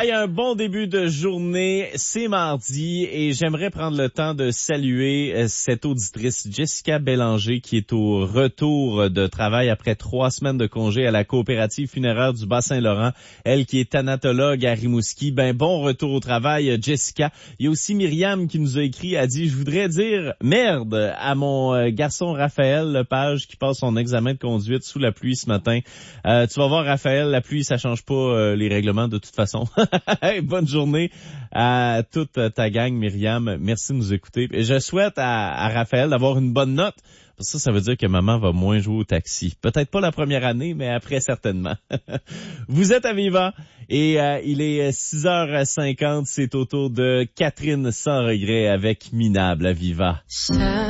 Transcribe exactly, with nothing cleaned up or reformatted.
Hey, un bon début de journée, c'est mardi et j'aimerais prendre le temps de saluer cette auditrice Jessica Bélanger qui est au retour de travail après trois semaines de congé à la coopérative funéraire du Bas-Saint-Laurent. Elle qui est thanatologue à Rimouski. Ben bon retour au travail, Jessica. Il y a aussi Myriam qui nous a écrit, a dit « Je voudrais dire merde à mon garçon Raphaël Lepage qui passe son examen de conduite sous la pluie ce matin. Euh, tu vas voir Raphaël, la pluie ça change pas euh, les règlements de toute façon. » Hey, bonne journée à toute ta gang, Myriam. Merci de nous écouter. Et je souhaite à, à Raphaël d'avoir une bonne note. Parce que ça, ça veut dire que maman va moins jouer au taxi. Peut-être pas la première année, mais après, certainement. Vous êtes à Viva et euh, il est six heures cinquante. C'est au tour de Catherine Sans Regret avec Minable à Viva.